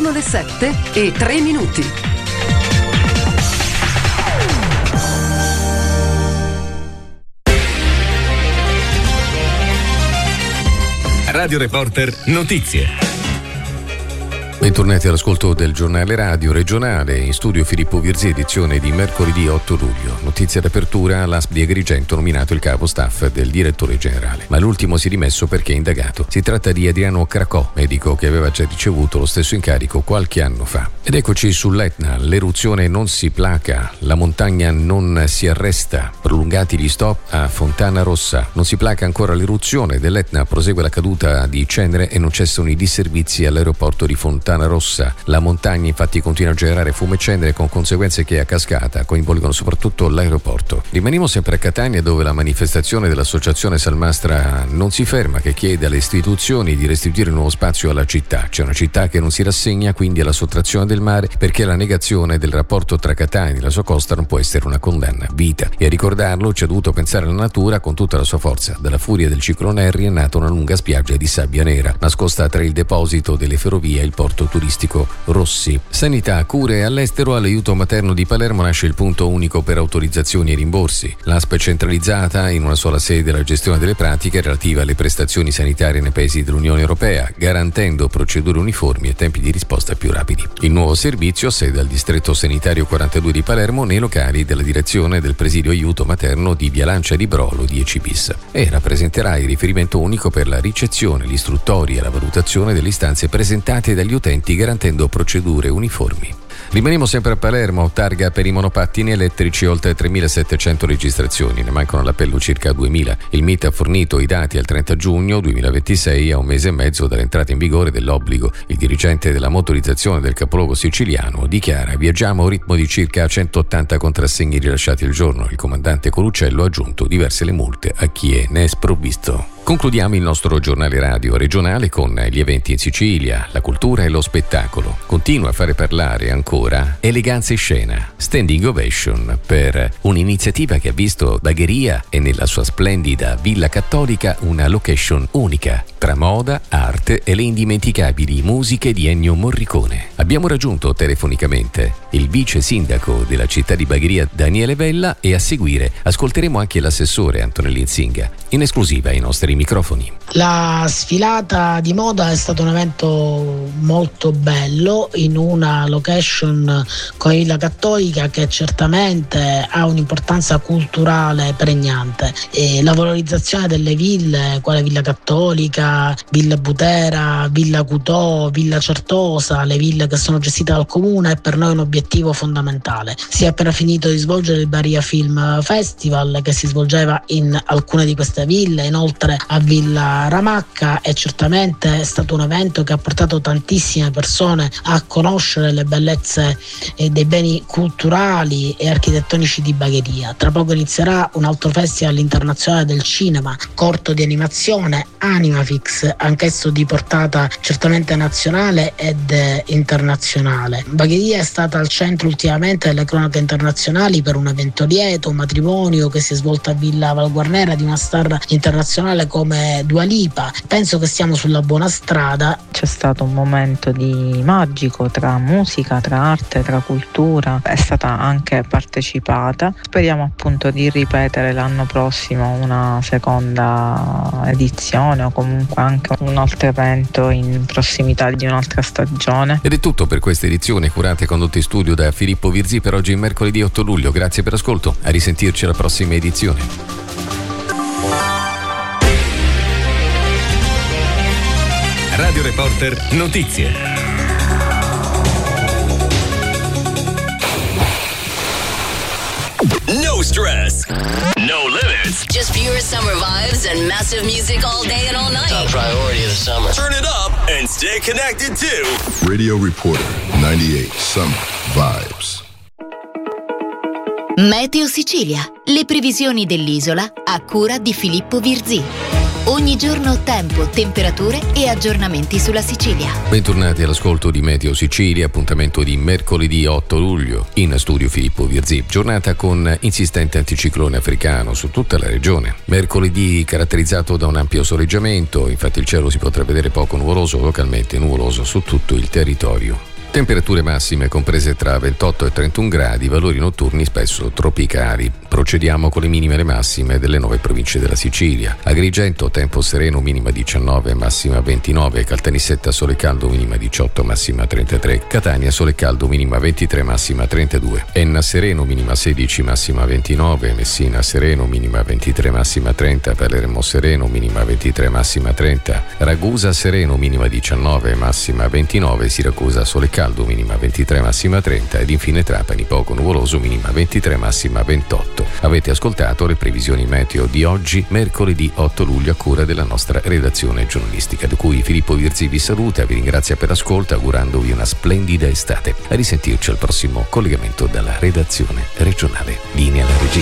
Sono le 7:03. Radio Reporter Notizie. Bentornati all'ascolto del giornale radio regionale, in studio Filippo Virzì, edizione di mercoledì 8 luglio. Notizia d'apertura: l'ASP di Agrigento ha nominato il capo staff del direttore generale, ma l'ultimo si è dimesso perché è indagato. Si tratta di Adriano Cracò, medico che aveva già ricevuto lo stesso incarico qualche anno fa. Ed eccoci sull'Etna: l'eruzione non si placa, la montagna non si arresta, prolungati gli stop a Fontana Rossa. Non si placa ancora l'eruzione dell'Etna, prosegue la caduta di cenere e non cessano i disservizi all'aeroporto di Fontana Rossa. La montagna infatti continua a generare fumo e cenere, con conseguenze che a cascata coinvolgono soprattutto l'aeroporto. Rimaniamo sempre a Catania, dove la manifestazione dell'associazione Salmastra non si ferma, che chiede alle istituzioni di restituire un nuovo spazio alla città. C'è una città che non si rassegna quindi alla sottrazione del mare, perché la negazione del rapporto tra Catania e la sua costa non può essere una condanna a vita. E a ricordarlo ci ha dovuto pensare la natura con tutta la sua forza. Dalla furia del ciclone Harry è nata una lunga spiaggia di sabbia nera, nascosta tra il deposito delle ferrovie e il porto turistico Rossi. Sanità, cure all'estero. All'aiuto materno di Palermo nasce il punto unico per autorizzazioni e rimborsi. L'ASP è centralizzata in una sola sede la gestione delle pratiche relative alle prestazioni sanitarie nei paesi dell'Unione Europea, garantendo procedure uniformi e tempi di risposta più rapidi. Il nuovo servizio ha sede al distretto sanitario 42 di Palermo, nei locali della direzione del presidio aiuto materno di Via Lancia di Brolo 10 bis, e rappresenterà il riferimento unico per la ricezione, l'istruttoria e la valutazione delle istanze presentate dagli utenti, garantendo procedure uniformi. Rimaniamo sempre a Palermo: targa per i monopattini elettrici, oltre 3.700 registrazioni, ne mancano all'appello circa 2.000. Il MIT ha fornito i dati al 30 giugno 2026, a un mese e mezzo dall'entrata in vigore dell'obbligo. Il dirigente della motorizzazione del capoluogo siciliano dichiara: viaggiamo a un ritmo di circa 180 contrassegni rilasciati al giorno. Il comandante Coluccello ha aggiunto diverse le multe a chi ne è sprovvisto. Concludiamo il nostro giornale radio regionale con gli eventi in Sicilia, la cultura e lo spettacolo. Continua a fare parlare ancora Eleganza in Scena, standing ovation per un'iniziativa che ha visto Bagheria e nella sua splendida Villa Cattolica una location unica tra moda, arte e le indimenticabili musiche di Ennio Morricone. Abbiamo raggiunto telefonicamente il vice sindaco della città di Bagheria, Daniele Vella, e a seguire ascolteremo anche l'assessore Antonello Insinga, in esclusiva ai nostri microfoni. La sfilata di moda è stato un evento molto bello in una location come Villa Cattolica, che certamente ha un'importanza culturale pregnante, e la valorizzazione delle ville quale Villa Cattolica, Villa Butera, Villa Cutò, Villa Certosa, le ville che sono gestite dal comune, è per noi un obiettivo fondamentale. Si è appena finito di svolgere il Baria Film Festival, che si svolgeva in alcune di queste ville, inoltre a Villa Ramacca, e certamente è stato un evento che ha portato tantissime persone a conoscere le bellezze dei beni culturali e architettonici di Bagheria. Tra poco inizierà un altro festival internazionale del cinema, corto di animazione, Animafix, anch'esso di portata certamente nazionale ed internazionale. Bagheria è stata al centro ultimamente delle cronache internazionali per un evento lieto, un matrimonio che si è svolto a Villa Valguarnera di una star internazionale come Dua Lipa. Penso che stiamo sulla buona strada. C'è stato un momento di magico tra musica, tra arte, tra cultura, è stata anche partecipata. Speriamo appunto di ripetere l'anno prossimo una seconda edizione, o comunque anche un altro evento in prossimità di un'altra stagione. Ed è tutto per questa edizione, curata e condotta in studio da Filippo Virzì, per oggi mercoledì 8 luglio. Grazie per l'ascolto, a risentirci alla prossima edizione. Radio Reporter Notizie. No stress, no limits. Just pure summer vibes and massive music all day and all night. Top priority of the summer. Turn it up and stay connected to Radio Reporter 98 Summer Vibes. Meteo Sicilia, le previsioni dell'isola a cura di Filippo Virzì. Ogni giorno tempo, temperature e aggiornamenti sulla Sicilia. Bentornati all'ascolto di Meteo Sicilia, appuntamento di mercoledì 8 luglio. In studio Filippo Virzì, giornata con insistente anticiclone africano su tutta la regione. Mercoledì caratterizzato da un ampio soleggiamento, infatti il cielo si potrà vedere poco nuvoloso, localmente nuvoloso su tutto il territorio. Temperature massime comprese tra 28 e 31 gradi, valori notturni spesso tropicali. Procediamo con le minime e le massime delle 9 province della Sicilia. Agrigento, tempo sereno, minima 19, massima 29. Caltanissetta, sole caldo, minima 18, massima 33. Catania, sole caldo, minima 23, massima 32. Enna, sereno, minima 16, massima 29. Messina, sereno, minima 23, massima 30. Palermo, sereno, minima 23, massima 30. Ragusa, sereno, minima 19, massima 29. Siracusa, sole caldo, minima 23, massima 30. Ed infine Trapani, poco nuvoloso, minima 23, massima 28. Avete ascoltato le previsioni meteo di oggi, mercoledì 8 luglio, a cura della nostra redazione giornalistica, di cui Filippo Virzi vi saluta, vi ringrazia per l'ascolto, augurandovi una splendida estate. A risentirci al prossimo collegamento dalla redazione regionale. Linea alla regia.